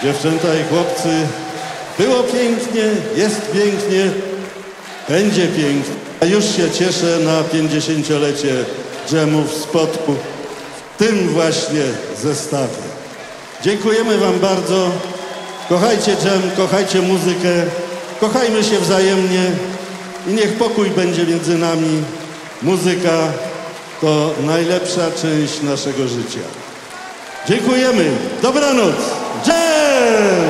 Dziewczęta i chłopcy, było pięknie, jest pięknie, będzie pięknie. A już się cieszę na 50-lecie dżemów z Podpu w tym właśnie zestawie. Dziękujemy wam bardzo. Kochajcie dżem, kochajcie muzykę, kochajmy się wzajemnie i niech pokój będzie między nami. Muzyka to najlepsza część naszego życia. Dziękujemy. Dobranoc. Dżem!